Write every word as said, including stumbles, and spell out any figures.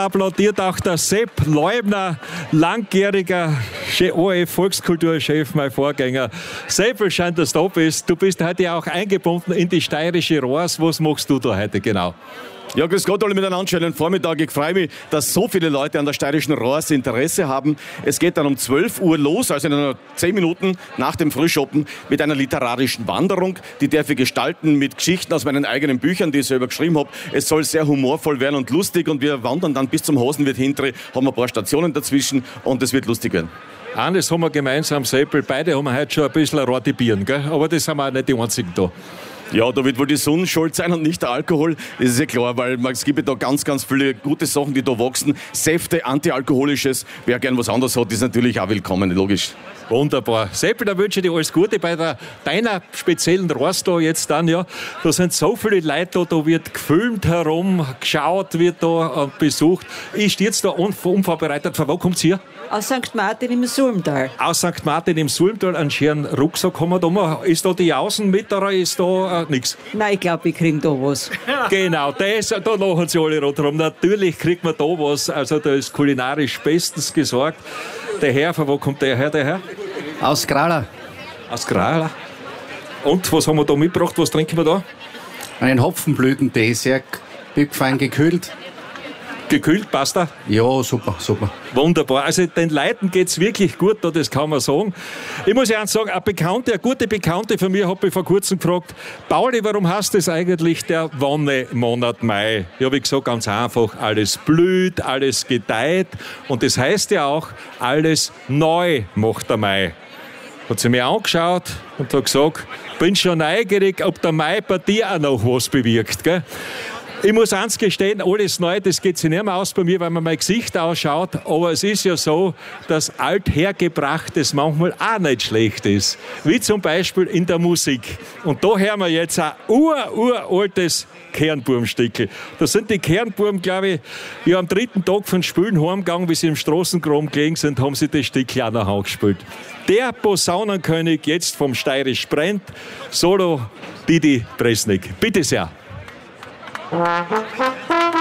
applaudiert auch der Sepp Leubner, langjähriger O R F-Volkskulturchef, mein Vorgänger. Sepp, schön, dass du da bist. Du bist heute auch eingebunden in die steirische Rohrs. Was machst du da heute genau? Ja, grüß Gott alle miteinander, schönen Vormittag. Ich freue mich, dass so viele Leute an der steirischen Rohrs Interesse haben. Es geht dann um zwölf Uhr los, also in zehn Minuten nach dem Frühschoppen, mit einer literarischen Wanderung. Die darf ich gestalten mit Geschichten aus meinen eigenen Büchern, die ich selber geschrieben habe. Es soll sehr humorvoll werden und lustig und wir wandern dann bis zum Hosenwirt hintere, haben ein paar Stationen dazwischen und es wird lustig werden. Eines haben wir gemeinsam, Seppel, beide haben wir heute schon ein bisschen rotibieren, gell? Aber das sind wir auch nicht die einzigen da. Ja, da wird wohl die Sonne schuld sein und nicht der Alkohol. Das ist ja klar, weil es gibt ja da ganz, ganz viele gute Sachen, die da wachsen. Säfte, antialkoholisches. Wer gern was anderes hat, ist natürlich auch willkommen, logisch. Wunderbar. Seppel, da wünsche ich dir alles Gute bei der, deiner speziellen Rohrs da jetzt dann, ja. Da sind so viele Leute da, da wird gefilmt herum, geschaut wird da und besucht. Ich stehe jetzt da un- unvorbereitet. Von wo kommt's hier? Aus Sankt Martin im Sulmtal. Aus Sankt Martin im Sulmtal, einen schönen Rucksack haben wir da mal. Ist da die Außen mit oder ist da äh, nichts? Nein, ich glaube, ich kriege da was. Genau, das, da lachen sie alle rundherum. Natürlich kriegt man da was, also da ist kulinarisch bestens gesorgt. Der Herr, von wo kommt der Herr, der Herr? Aus Grala. Aus Grala. Und, was haben wir da mitgebracht, was trinken wir da? Einen Hopfenblütentee, sehr fein gekühlt. Gekühlt, passt da? Ja, super, super. Wunderbar. Also den Leuten geht's wirklich gut, da, das kann man sagen. Ich muss ja eins sagen, eine Bekannte, eine gute Bekannte von mir hat mich vor kurzem gefragt, Pauli, warum heißt das eigentlich der Wonnemonat Mai? Ich habe gesagt, ganz einfach, alles blüht, alles gedeiht und das heißt ja auch, alles neu macht der Mai. Hat sie mir angeschaut und hat gesagt, bin schon neugierig, ob der Mai bei dir auch noch was bewirkt, gell? Ich muss eins gestehen, alles neu, das geht sich nicht mehr aus bei mir, weil man mein Gesicht ausschaut. Aber es ist ja so, dass Althergebrachtes manchmal auch nicht schlecht ist. Wie zum Beispiel in der Musik. Und da hören wir jetzt ein ur-uraltes Kernburmstickel. Da sind die Kernburm, glaube ich, ja, am dritten Tag von Spülen heimgegangen, wie sie im Straßengraben gelegen sind, haben sie das Stückchen auch noch angespielt. Der Posaunenkönig jetzt vom Steirisch brennt, Solo Didi Bresnik. Bitte sehr. Thank you.